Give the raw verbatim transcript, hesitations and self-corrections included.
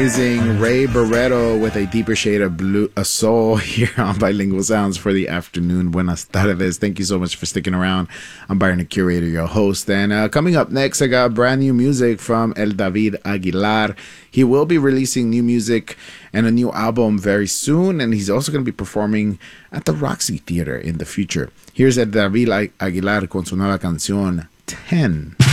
Amazing Ray Barretto with a deeper shade of blue, a soul here on Bilingual Sounds for the afternoon. Buenas tardes. Thank you so much for sticking around. I'm Byron, the curator, your host. And uh, coming up next, I got brand new music from El David Aguilar. He will be releasing new music and a new album very soon. And he's also going to be performing at the Roxy Theater in the future. Here's El David Aguilar con su nueva canción, ten.